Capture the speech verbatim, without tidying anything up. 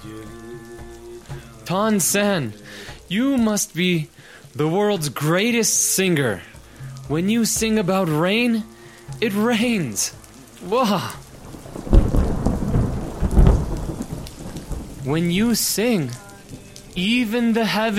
Tan-san, you must be the world's greatest singer. When you sing about rain, it rains. Wah! When you sing, even the heavens